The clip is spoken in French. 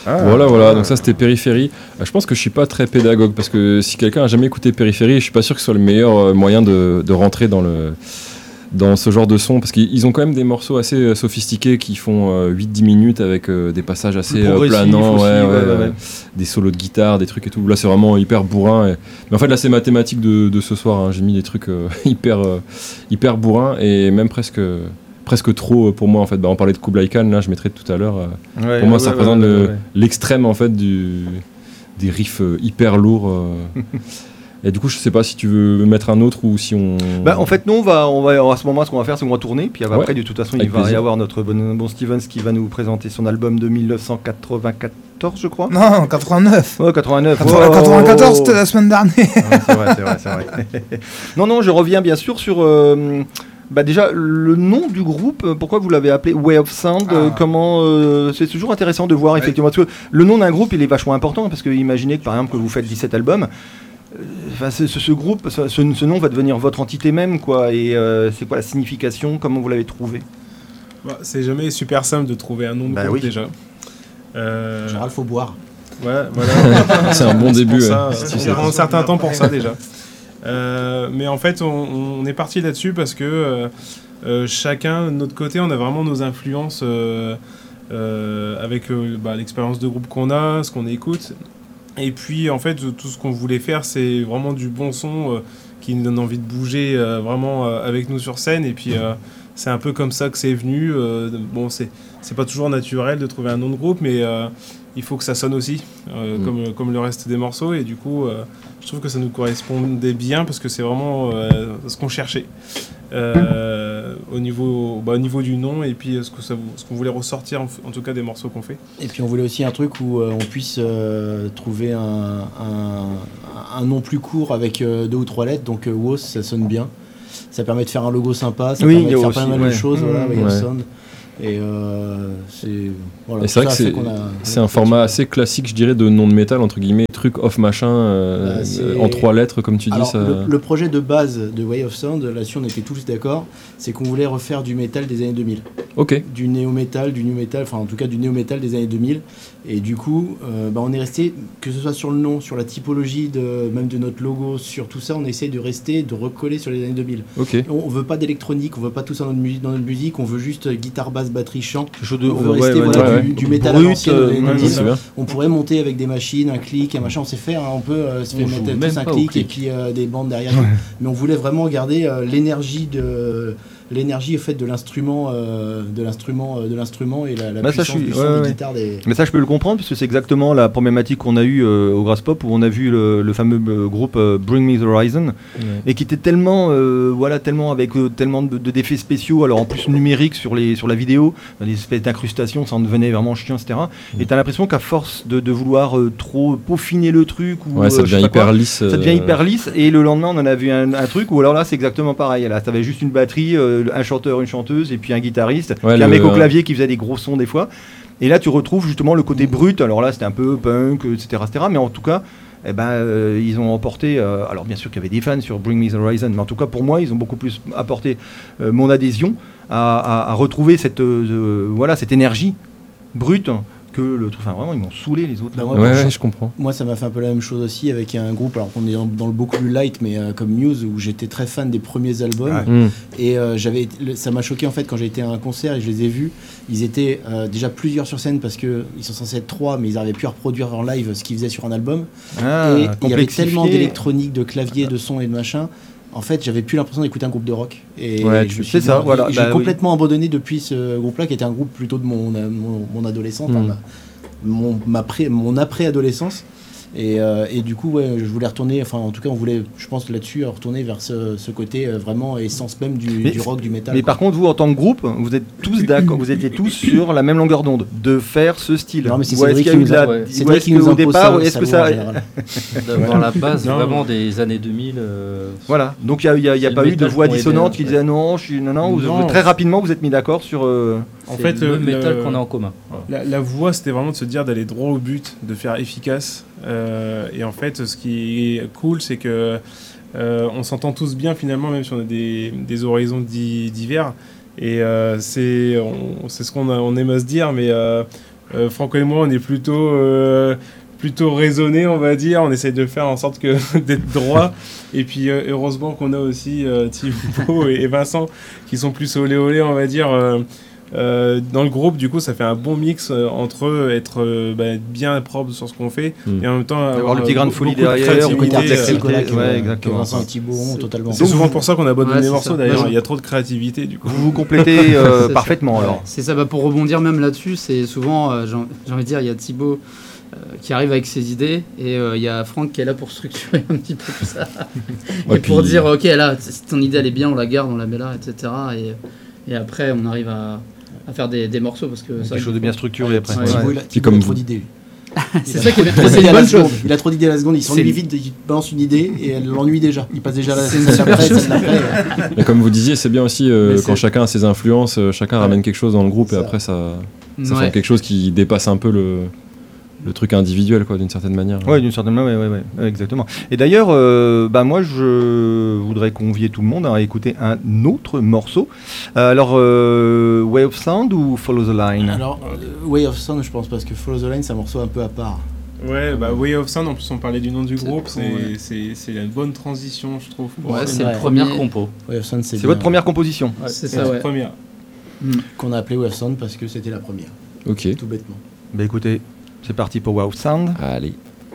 Voilà, donc ça c'était Périphérie. Je pense que je suis pas très pédagogue parce que si quelqu'un a jamais écouté Périphérie, je suis pas sûr que ce soit le meilleur moyen de rentrer dans ce genre de son, parce qu'ils ont quand même des morceaux assez sophistiqués qui font 8-10 minutes avec des passages assez planants, des solos de guitare, des trucs et tout. Là c'est vraiment hyper bourrin. Mais en fait là c'est mathématique de ce soir, hein. J'ai mis des trucs hyper bourrins et même presque trop pour moi en fait. On parlait de Kublai Khan, là je mettrais tout à l'heure. Pour moi ça représente l'extrême en fait des riffs hyper lourds. Et du coup, je sais pas si tu veux mettre un autre ou si on. En fait, nous, on va à ce moment, ce qu'on va faire, c'est qu'on va tourner. Puis après, de toute façon, il va y avoir notre bon Stevens qui va nous présenter son album de 1994, je crois. Non, 89. Ouais, 89. 94, c'était la semaine dernière. C'est vrai. Non, je reviens bien sûr sur. Déjà, le nom du groupe, pourquoi vous l'avez appelé Way of Sound comment c'est toujours intéressant de voir, effectivement. Parce que le nom d'un groupe, il est vachement important. Parce que imaginez que, par exemple, que vous faites 17 albums. Ce groupe, ce nom va devenir votre entité même, quoi. Et c'est quoi la signification? Comment vous l'avez trouvé? C'est jamais super simple de trouver un nom de groupe déjà. En général, faut boire. Ouais, voilà. C'est un bon début. Ça prend un certain temps pour ça déjà. Mais en fait, on est parti là-dessus parce que chacun de notre côté, on a vraiment nos influences avec l'expérience de groupe qu'on a, ce qu'on écoute. Et puis en fait tout ce qu'on voulait faire, c'est vraiment du bon son qui nous donne envie de bouger vraiment avec nous sur scène. Et puis c'est un peu comme ça que c'est venu. C'est pas toujours naturel de trouver un nom de groupe, mais il faut que ça sonne aussi comme le reste des morceaux. Et du coup je trouve que ça nous correspondait bien parce que c'est vraiment ce qu'on cherchait au niveau du nom et puis ce qu'on voulait ressortir en tout cas des morceaux qu'on fait. Et puis on voulait aussi un truc où on puisse trouver un nom plus court avec 2 ou 3 lettres, donc WOS, ça sonne bien, ça permet de faire un logo sympa, ça permet de faire pas mal de choses, Way of Sound. Et c'est vrai que c'est un format assez classique, je dirais, de nom de métal, entre guillemets, truc off machin, en 3 lettres, comme tu dis. Alors, le projet de base de Way of Sound, là-dessus on était tous d'accord, c'est qu'on voulait refaire du métal des années 2000. Ok. Du néo-métal, du new metal, enfin en tout cas du néo-métal des années 2000. Et du coup, on est resté, que ce soit sur le nom, sur la typologie, même de notre logo, sur tout ça, on essaie de recoller sur les années 2000. Ok. On veut pas d'électronique, on veut pas tout ça dans notre musique, on veut juste guitare, basse, batterie, chant. On veut rester du métal brut, à l'ancienne. On pourrait monter avec des machines, un clic, un machin, on sait faire, on peut se faire mettre tous un clic et puis des bandes derrière. Mais on voulait vraiment garder l'énergie au fait de l'instrument et la puissance du son des guitares. Mais ça je peux le comprendre parce que c'est exactement la problématique qu'on a eue au Grass Pop où on a vu le fameux groupe Bring Me the Horizon et qui était tellement avec tellement d'effets spéciaux, alors en plus numériques sur la vidéo, des espèces d'incrustations, ça en devenait vraiment chiant, etc. Et t'as l'impression qu'à force de vouloir trop peaufiner le truc ça devient hyper lisse. Ça devient hyper lisse et le lendemain on en a vu un truc où alors là c'est exactement pareil. Là t'avais juste une batterie, un chanteur, une chanteuse et puis un guitariste, un mec au clavier qui faisait des gros sons des fois. Et là tu retrouves justement le côté brut. Alors là c'était un peu punk, etc. Mais en tout cas, ils ont emporté. Alors bien sûr qu'il y avait des fans sur Bring Me the Horizon, mais en tout cas pour moi ils ont beaucoup plus apporté mon adhésion à retrouver cette énergie brute. Que le truc, vraiment ils m'ont saoulé les autres. Je comprends. Moi ça m'a fait un peu la même chose aussi avec un groupe, alors qu'on est dans le beaucoup plus light, mais comme Muse, où j'étais très fan des premiers albums. Et ça m'a choqué en fait quand j'ai été à un concert et je les ai vus. Ils étaient déjà plusieurs sur scène parce que ils sont censés être 3, mais ils n'arrivaient plus à reproduire en live ce qu'ils faisaient sur un album. Et il y avait tellement d'électronique, de clavier, de son et de machin. En fait, j'avais plus l'impression d'écouter un groupe de rock. Et j'ai complètement abandonné depuis ce groupe-là, qui était un groupe plutôt de mon adolescence, mon après-adolescence. Et du coup, je voulais retourner, enfin en tout cas on voulait, je pense là-dessus, retourner vers ce côté vraiment essence même du rock, du métal. Mais par contre, vous en tant que groupe, vous êtes tous d'accord, vous étiez tous sur la même longueur d'onde, de faire ce style. Non mais c'est vrai qu'il nous au départ, est-ce que ça d'avoir la base vraiment des années 2000. Voilà, donc il n'y a pas eu de voix dissonante qui disait non, très rapidement vous êtes mis d'accord sur... En fait, le métal qu'on a en commun. La voix, c'était vraiment de se dire d'aller droit au but, de faire efficace. Et en fait, ce qui est cool, c'est que on s'entend tous bien finalement, même si on a des horizons divers. Et c'est ce qu'on aime à se dire, mais Franco et moi, on est plutôt raisonné, on va dire. On essaye de faire en sorte d'être droit. Et puis, heureusement qu'on a aussi Thibaut et Vincent qui sont plus olé, on va dire. Dans le groupe, du coup, ça fait un bon mix entre être bien propre sur ce qu'on fait et en même temps avoir le petit grain de folie derrière, exactement. Vincent et Thibaut ont totalement. C'est souvent pour ça qu'on a abandonné les morceaux d'ailleurs. Il y a trop de créativité, du coup. Vous complétez parfaitement alors. C'est ça. Pour rebondir même là-dessus, c'est souvent, j'ai envie de dire, il y a Thibaut qui arrive avec ses idées et il y a Franck qui est là pour structurer un petit peu tout ça et pour dire ok là ton idée elle est bien, on la garde, on la met là, etc. Et après on arrive à faire des morceaux parce que quelque chose de bien structuré après. Thibaut a trop d'idées. C'est ça qui est une bonne chose. Il a trop d'idées à la seconde, il s'ennuie vite, il balance une idée et elle l'ennuie déjà. Il passe déjà à la scène d'après. Et comme vous disiez, c'est bien aussi quand chacun a ses influences, chacun ramène quelque chose dans le groupe et après ça fait quelque chose qui dépasse un peu le truc individuel, quoi, d'une certaine manière. Oui, d'une certaine manière, ouais, exactement. Et d'ailleurs, moi, je voudrais convier tout le monde à écouter un autre morceau. Alors, Way of Sound ou Follow the Line? Alors, Way of Sound, je pense, parce que Follow the Line, c'est un morceau un peu à part. Ouais, Way of Sound, en plus on parlait du nom du groupe, c'est une bonne transition, je trouve. C'est la première compo. Way of Sound, c'est votre première composition. C'est ça, ouais. Première. Qu'on a appelé Way of Sound parce que c'était la première. Ok. Tout bêtement. Écoutez, c'est parti pour Way of Sound. Allez.